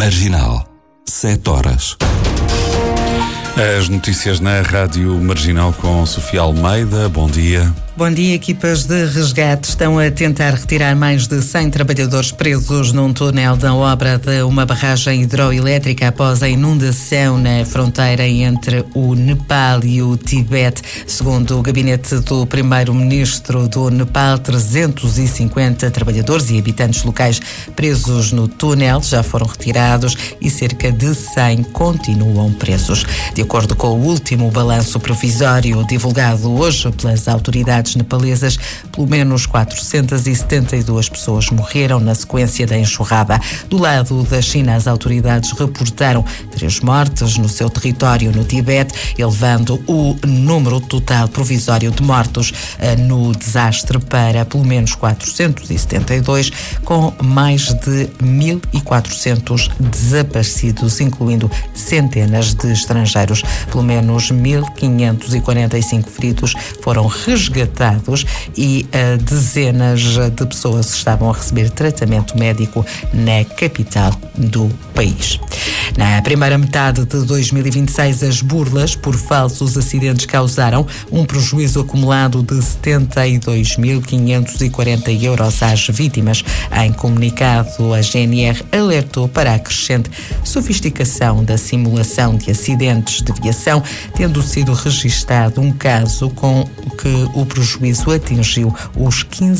Marginal, 7 horas. As notícias na Rádio Marginal com Sofia Almeida. Bom dia. Bom dia. Equipas de resgate estão a tentar retirar mais de 100 trabalhadores presos num túnel da obra de uma barragem hidroelétrica após a inundação na fronteira entre o Nepal e o Tibete. Segundo o gabinete do primeiro-ministro do Nepal, 350 trabalhadores e habitantes locais presos no túnel já foram retirados e cerca de 100 continuam presos. De acordo com o último balanço provisório divulgado hoje pelas autoridades nepalesas, pelo menos 472 pessoas morreram na sequência da enxurrada. Do lado da China, as autoridades reportaram 3 mortes no seu território no Tibete, elevando o número total provisório de mortos no desastre para pelo menos 472, com mais de 1.400 desaparecidos, incluindo centenas de estrangeiros. Pelo menos 1.545 feridos foram resgatados e dezenas de pessoas estavam a receber tratamento médico na capital do país. Na primeira metade de 2026, as burlas por falsos acidentes causaram um prejuízo acumulado de 72.540 euros às vítimas. Em comunicado, a GNR alertou para a crescente sofisticação da simulação de acidentes de viação, tendo sido registado um caso com que o prejuízo atingiu os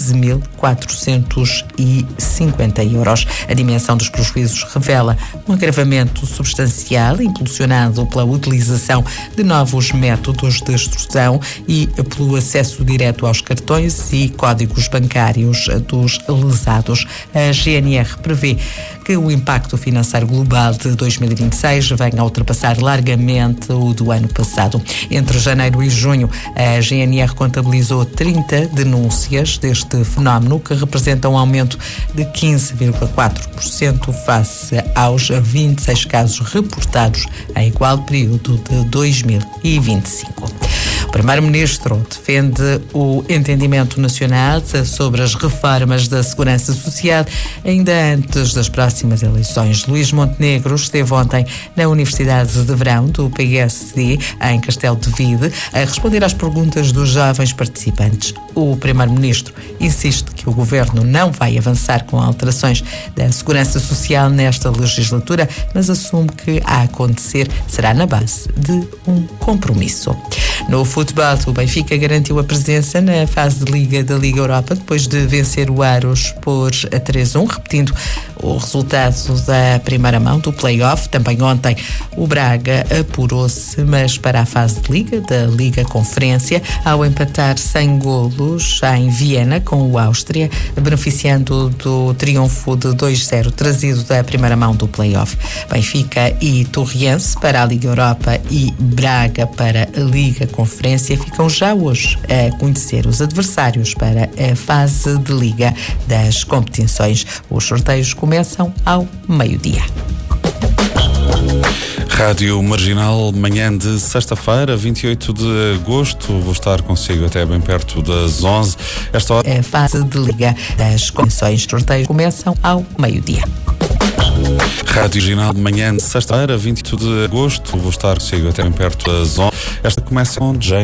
15.450 euros. A dimensão dos prejuízos revela um agravamento substancial, impulsionado pela utilização de novos métodos de extorsão e pelo acesso direto aos cartões e códigos bancários dos lesados. A GNR prevê que o impacto financeiro global de 2026 venha a ultrapassar largamente o do ano passado. Entre janeiro e junho, a GNR contabilizou 30 denúncias deste fenómeno, que representa um aumento de 15,4% face aos 26 casos reportados em igual período de 2025. O primeiro-ministro defende o entendimento nacional sobre as reformas da segurança social ainda antes das próximas eleições. Luís Montenegro esteve ontem na Universidade de Verão do PSD, em Castelo de Vide, a responder às perguntas dos jovens participantes. O primeiro-ministro insiste que o governo não vai avançar com alterações da segurança social nesta legislatura, mas assume que a acontecer será na base de um compromisso. No futebol, o Benfica garantiu a presença na fase de Liga da Liga Europa depois de vencer o Aros por 3-1, repetindo o resultado da primeira mão do play-off. Também ontem o Braga apurou-se, mas para a fase de Liga da Liga Conferência, ao empatar sem golos em Viena com o Áustria, beneficiando do triunfo de 2-0 trazido da primeira mão do play-off. Benfica e Torriense para a Liga Europa e Braga para a Liga Conferência ficam já hoje a conhecer os adversários para a fase de Liga das competições. Os sorteios começam ao meio-dia. Rádio Marginal, manhã de sexta-feira, 28 de agosto. Vou estar consigo até bem perto das 11. Esta hora... A fase de Liga das competições. Os sorteios começam ao meio-dia. Rádio Marginal, manhã de sexta-feira, 28 de agosto. Vou estar consigo até bem perto das 11. Esta começa com Jane.